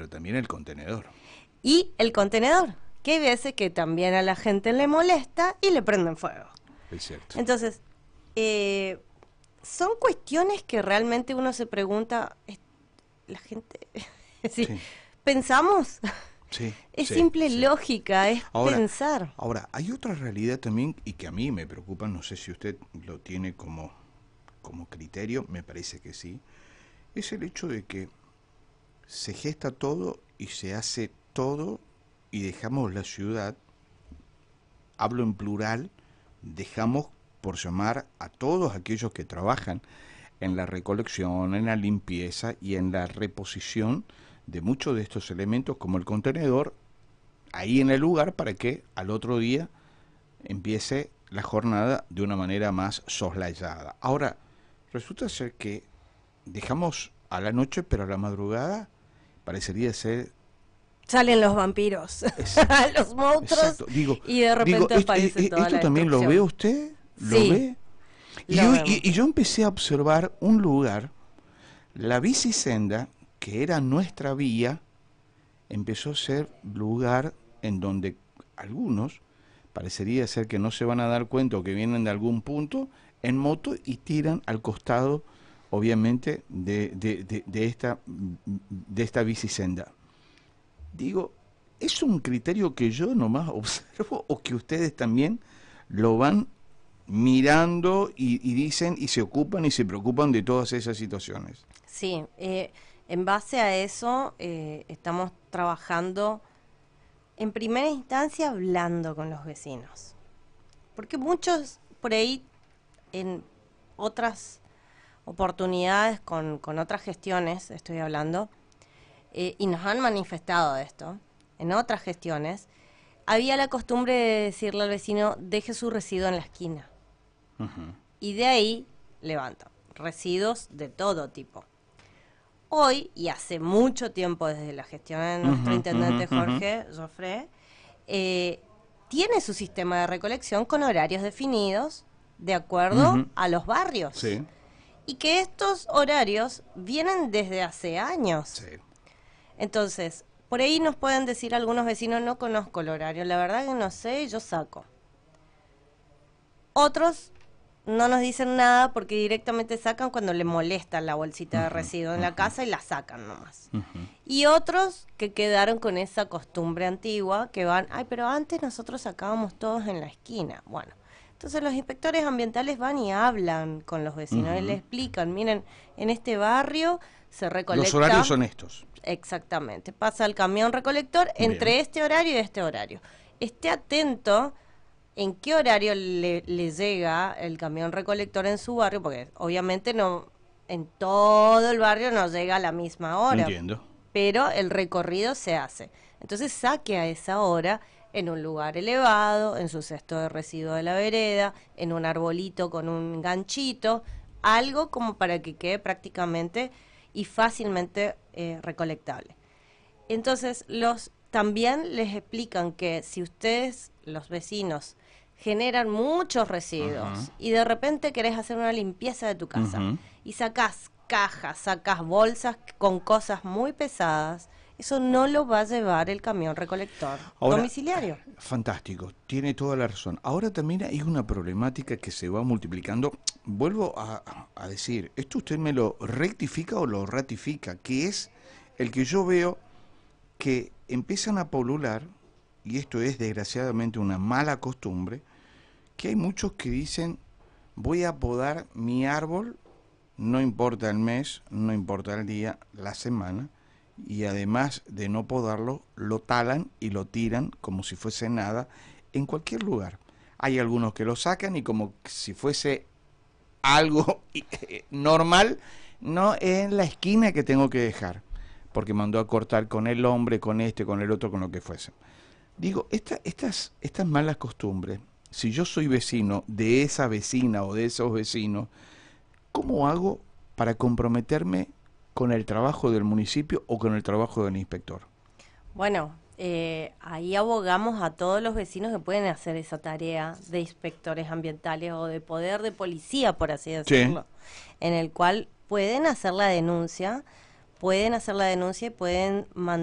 pero también el contenedor. Y el contenedor, que hay veces que también a la gente le molesta y le prenden fuego. Es cierto. Entonces, son cuestiones que realmente uno se pregunta, la gente, sí, Sí. ¿pensamos? Sí, Es sí, simple sí. lógica, es pensar. Ahora, hay otra realidad también y que a mí me preocupa, no sé si usted lo tiene como criterio, me parece que sí, es el hecho de que se gesta todo y se hace todo y dejamos la ciudad, hablo en plural, dejamos por llamar a todos aquellos que trabajan en la recolección, en la limpieza y en la reposición de muchos de estos elementos como el contenedor ahí en el lugar para que al otro día empiece la jornada de una manera más soslayada. Ahora, resulta ser que dejamos a la noche, pero a la madrugada parecería ser... Salen los vampiros, los monstruos, Digo, y de repente aparece toda ¿esto la también lo destrucción. ve usted? ¿Lo Sí, ve? Y yo empecé a observar un lugar, la bicisenda, que era nuestra vía, empezó a ser lugar en donde algunos, parecería ser que no se van a dar cuenta o que vienen de algún punto, en moto y tiran al costado, obviamente, de esta bicisenda. Digo, ¿es un criterio que yo nomás observo o que ustedes también lo van mirando y dicen y se ocupan y se preocupan de todas esas situaciones? Sí, en base a eso estamos trabajando en primera instancia hablando con los vecinos. Porque muchos por ahí en otras oportunidades con otras gestiones, estoy hablando, y nos han manifestado esto, en otras gestiones, había la costumbre de decirle al vecino, deje su residuo en la esquina. Uh-huh. Y de ahí levantan residuos de todo tipo. Hoy, y hace mucho tiempo desde la gestión de nuestro intendente Jorge Joffre, tiene su sistema de recolección con horarios definidos de acuerdo a los barrios. Sí. Y que estos horarios vienen desde hace años. Sí. Entonces, por ahí nos pueden decir algunos vecinos, no conozco el horario, la verdad que no sé, yo saco. Otros no nos dicen nada porque directamente sacan cuando le molesta la bolsita de residuo en la casa y la sacan nomás. Y otros que quedaron con esa costumbre antigua que van, ay, pero antes nosotros sacábamos todos en la esquina. Bueno, entonces los inspectores ambientales van y hablan con los vecinos y les explican, miren, en este barrio se recolecta... Los horarios son estos. Exactamente, pasa el camión recolector entre Bien. este horario y este horario. Esté atento en qué horario le llega el camión recolector en su barrio, porque obviamente no en todo el barrio no llega a la misma hora. Entiendo. Pero el recorrido se hace. Entonces saque a esa hora en un lugar elevado, en su cesto de residuo de la vereda, en un arbolito con un ganchito, algo como para que quede prácticamente y fácilmente recolectable. Entonces también les explican que si ustedes, los vecinos, generan muchos residuos y de repente querés hacer una limpieza de tu casa y sacás cajas, sacás bolsas con cosas muy pesadas, eso no lo va a llevar el camión recolector domiciliario. Fantástico, tiene toda la razón. Ahora también hay una problemática que se va multiplicando. Vuelvo a decir, esto usted me lo rectifica o lo ratifica, que es el que yo veo que empiezan a polular, y esto es desgraciadamente una mala costumbre, que hay muchos que dicen, voy a podar mi árbol, no importa el mes, no importa el día, la semana, y además de no podarlo, lo talan y lo tiran como si fuese nada en cualquier lugar. Hay algunos que lo sacan y como si fuese algo normal, no en la esquina que tengo que dejar, porque mandó a cortar con el hombre, con este, con el otro, con lo que fuese. Digo, estas malas costumbres, si yo soy vecino de esa vecina o de esos vecinos, ¿cómo hago para comprometerme con el trabajo del municipio o con el trabajo del inspector? Bueno, ahí abogamos a todos los vecinos que pueden hacer esa tarea de inspectores ambientales o de poder de policía, por así decirlo, en el cual pueden hacer la denuncia y pueden mandar